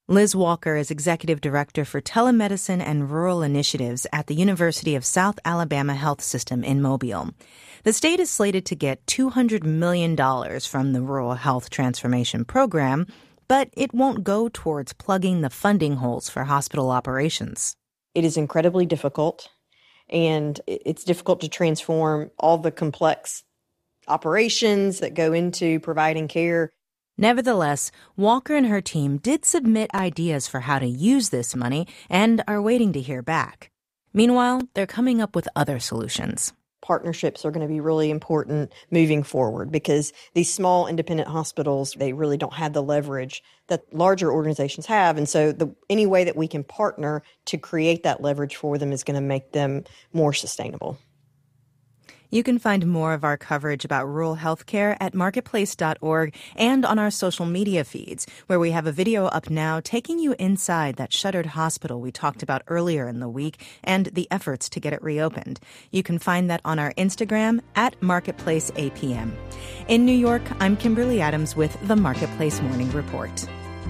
Liz Walker is Executive Director for Telemedicine and Rural Initiatives at the University of South Alabama Health System in Mobile. The state is slated to get $200 million from the Rural Health Transformation Program, but it won't go towards plugging the funding holes for hospital operations. It is incredibly difficult, and it's difficult to transform all the complex operations that go into providing care. Nevertheless, Walker and her team did submit ideas for how to use this money and are waiting to hear back. Meanwhile, they're coming up with other solutions. Partnerships are going to be really important moving forward because these small independent hospitals, they really don't have the leverage that larger organizations have. And so any way that we can partner to create that leverage for them is going to make them more sustainable. You can find more of our coverage about rural health care at marketplace.org and on our social media feeds, where we have a video up now taking you inside that shuttered hospital we talked about earlier in the week and the efforts to get it reopened. You can find that on our Instagram at MarketplaceAPM. In New York, I'm Kimberly Adams with the Marketplace Morning Report.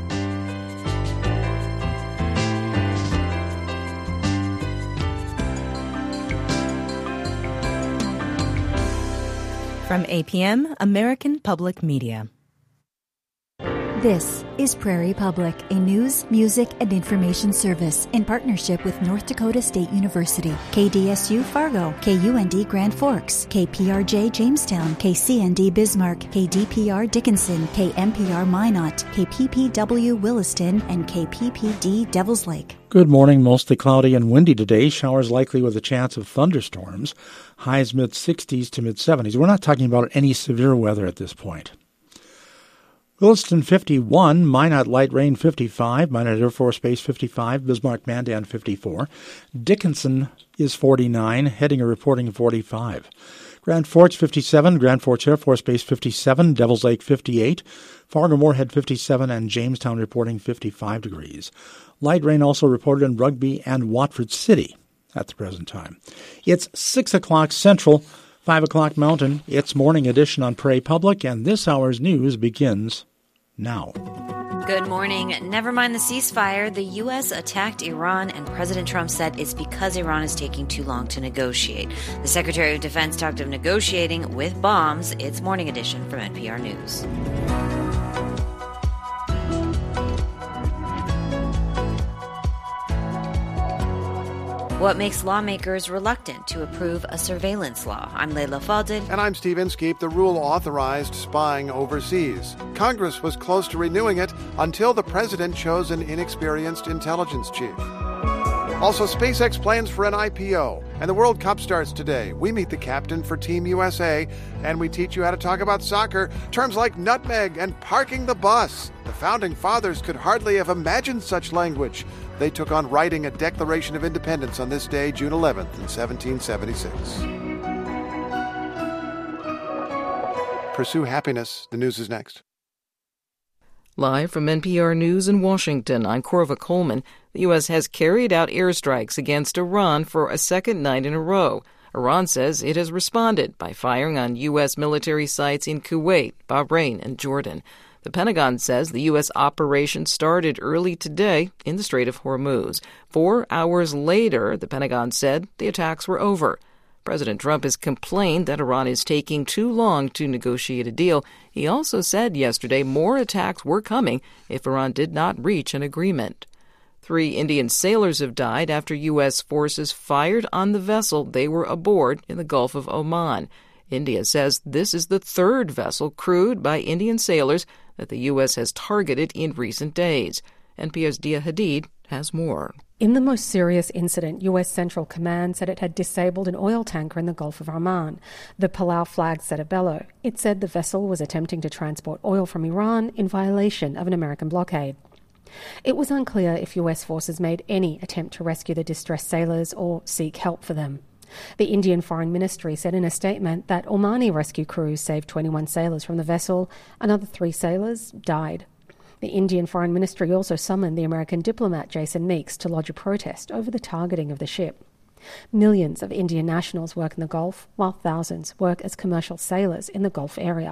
From APM, American Public Media. This is Prairie Public, a news, music, and information service in partnership with North Dakota State University, KDSU Fargo, KUND Grand Forks, KPRJ Jamestown, KCND Bismarck, KDPR Dickinson, KMPR Minot, KPPW Williston, and KPPD Devils Lake. Good morning. Mostly cloudy and windy today. Showers likely with a chance of thunderstorms. Highs mid-60s to mid-70s. We're not talking about any severe weather at this point. Williston 51, Minot light rain 55, Minot Air Force Base 55, Bismarck Mandan 54. Dickinson is 49, Hettinger reporting 45. Grand Forks 57, Grand Forks Air Force Base 57, Devils Lake 58, Fargo Moorhead 57, and Jamestown reporting 55 degrees. Light rain also reported in Rugby and Watford City at the present time. It's 6 o'clock Central, 5 o'clock Mountain. It's Morning Edition on Prairie Public, and this hour's news begins now. Good morning. Never mind the ceasefire. The U.S. attacked Iran, and President Trump said it's because Iran is taking too long to negotiate. The Secretary of Defense talked of negotiating with bombs. It's Morning Edition from NPR News. What makes lawmakers reluctant to approve a surveillance law? I'm Leila Fadel. And I'm Steve Inskeep. The rule authorized spying overseas. Congress was close to renewing it until the president chose an inexperienced intelligence chief. Also, SpaceX plans for an IPO, and the World Cup starts today. We meet the captain for Team USA, and we teach you how to talk about soccer, terms like nutmeg and parking the bus. The Founding Fathers could hardly have imagined such language. They took on writing a Declaration of Independence on this day, June 11th, in 1776. Pursue happiness. The news is next. Live from NPR News in Washington, I'm Corva Coleman. The U.S. has carried out airstrikes against Iran for a second night in a row. Iran says it has responded by firing on U.S. military sites in Kuwait, Bahrain, and Jordan. The Pentagon says the U.S. operation started early today in the Strait of Hormuz. 4 hours later, the Pentagon said the attacks were over. President Trump has complained that Iran is taking too long to negotiate a deal. He also said yesterday more attacks were coming if Iran did not reach an agreement. 3 Indian sailors have died after U.S. forces fired on the vessel they were aboard in the Gulf of Oman. India says this is the 3rd vessel crewed by Indian sailors that the U.S. has targeted in recent days. NPR's Dia Hadid has more. In the most serious incident, U.S. Central Command said it had disabled an oil tanker in the Gulf of Oman. The Palau flag set a bellow. It said the vessel was attempting to transport oil from Iran in violation of an American blockade. It was unclear if U.S. forces made any attempt to rescue the distressed sailors or seek help for them. The Indian Foreign Ministry said in a statement that Omani rescue crews saved 21 sailors from the vessel. Another 3 sailors died. The Indian Foreign Ministry also summoned the American diplomat Jason Meeks to lodge a protest over the targeting of the ship. Millions of Indian nationals work in the Gulf, while thousands work as commercial sailors in the Gulf area.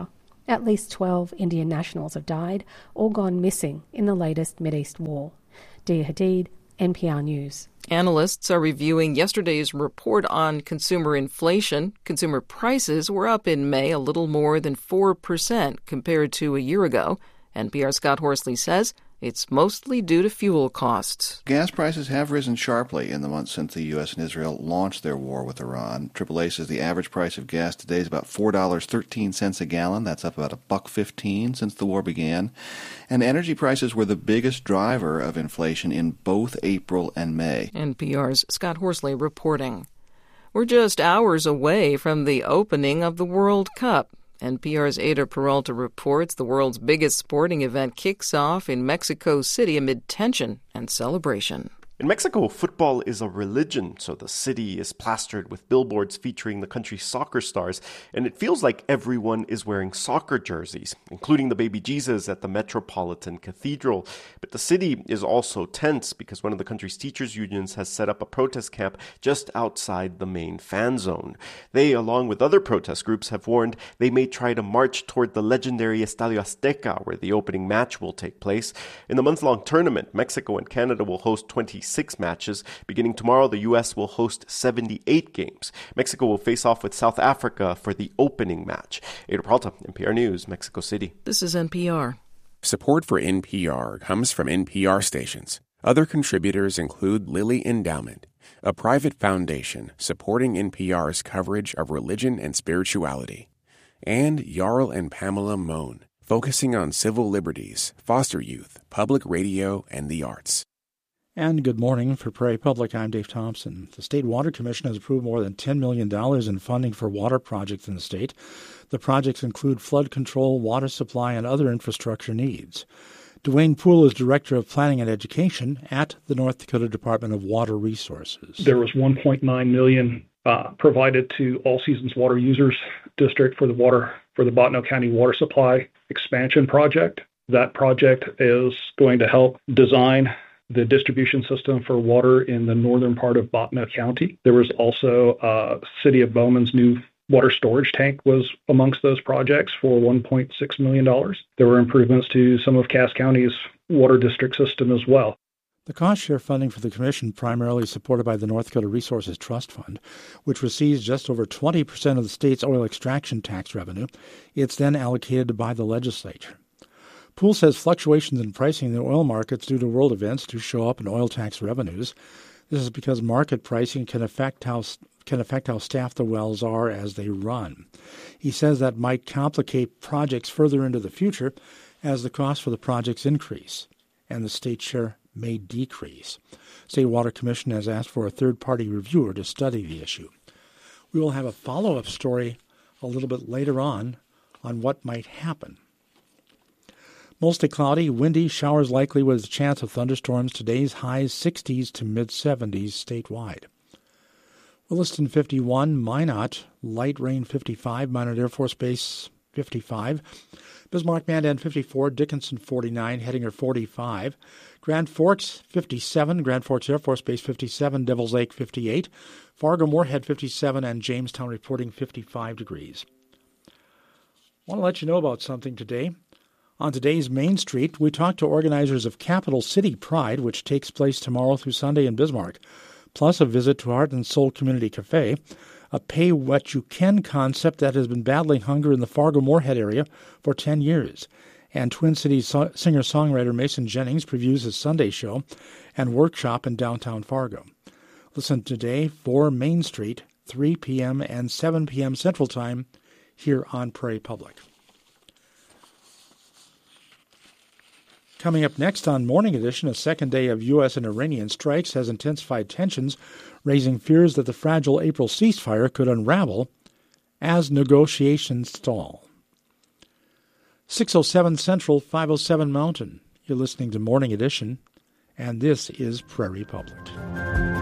At least 12 Indian nationals have died or gone missing in the latest Mideast war. Dia Hadid, NPR News. Analysts are reviewing yesterday's report on consumer inflation. Consumer prices were up in May a little more than 4% compared to a year ago. NPR's Scott Horsley says it's mostly due to fuel costs. Gas prices have risen sharply in the months since the U.S. and Israel launched their war with Iran. AAA says the average price of gas today is about $4.13 a gallon. That's up about $1.15 since the war began. And energy prices were the biggest driver of inflation in both April and May. NPR's Scott Horsley reporting. We're just hours away from the opening of the World Cup. NPR's Ada Peralta reports the world's biggest sporting event kicks off in Mexico City amid tension and celebration. In Mexico, football is a religion, so the city is plastered with billboards featuring the country's soccer stars, and it feels like everyone is wearing soccer jerseys, including the baby Jesus at the Metropolitan Cathedral. But the city is also tense because one of the country's teachers' unions has set up a protest camp just outside the main fan zone. They, along with other protest groups, have warned they may try to march toward the legendary Estadio Azteca, where the opening match will take place. In the month-long tournament, Mexico and Canada will host 26 matches. Beginning tomorrow, the U.S. will host 78 games. Mexico will face off with South Africa for the opening match. Ada Peralta, NPR News, Mexico City. This is NPR. Support for NPR comes from NPR stations. Other contributors include Lilly Endowment, a private foundation supporting NPR's coverage of religion and spirituality, and Jarl and Pamela Mohn, focusing on civil liberties, foster youth, public radio, and the arts. And good morning. For Prairie Public, I'm Dave Thompson. The State Water Commission has approved more than $10 million in funding for water projects in the state. The projects include flood control, water supply, and other infrastructure needs. Dwayne Poole is Director of Planning and Education at the North Dakota Department of Water Resources. There was $1.9 million provided to All Seasons Water Users District for the Bottineau County Water Supply Expansion Project. That project is going to help design the distribution system for water in the northern part of Bottineau County. There was also City of Bowman's new water storage tank was amongst those projects for $1.6 million. There were improvements to some of Cass County's water district system as well. The cost share funding for the Commission primarily supported by the North Dakota Resources Trust Fund, which receives just over 20% of the state's oil extraction tax revenue. It's then allocated by the legislature. Poole says fluctuations in pricing in the oil markets due to world events do show up in oil tax revenues. This is because market pricing can affect how staffed the wells are as they run. He says that might complicate projects further into the future as the cost for the projects increase and the state share may decrease. State Water Commission has asked for a third-party reviewer to study the issue. We will have a follow-up story a little bit later on what might happen. Mostly cloudy, windy, showers likely with a chance of thunderstorms. Today's highs 60s to mid-70s statewide. Williston 51, Minot, light rain 55, Minot Air Force Base 55. Bismarck Mandan 54, Dickinson 49, Hettinger 45. Grand Forks 57, Grand Forks Air Force Base 57, Devils Lake 58. Fargo Moorhead 57, and Jamestown reporting 55 degrees. I want to let you know about something today. On today's Main Street, we talked to organizers of Capital City Pride, which takes place tomorrow through Sunday in Bismarck, plus a visit to Heart and Soul Community Cafe, a pay-what-you-can concept that has been battling hunger in the Fargo-Moorhead area for 10 years. And Twin Cities singer-songwriter Mason Jennings previews his Sunday show and workshop in downtown Fargo. Listen today for Main Street, 3 p.m. and 7 p.m. Central Time, here on Prairie Public. Coming up next on Morning Edition, a second day of U.S. and Iranian strikes has intensified tensions, raising fears that the fragile April ceasefire could unravel as negotiations stall. 607 Central, 507 Mountain. You're listening to Morning Edition, and this is Prairie Public.